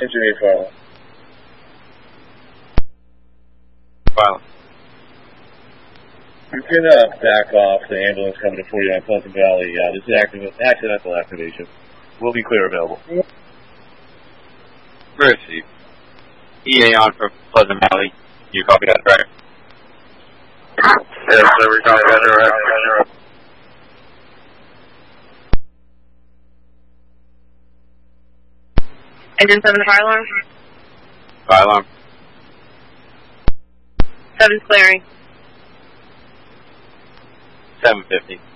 Engine 8 file. File. You can back off the ambulance coming to 49 Pleasant Valley. This is accidental activation. Will be clear available. Received. EA on for Pleasant Valley. You copy that, right? Yes, sir, we copy that, right? Engine 7 fire alarm. Fire alarm. 7's clearing. 750.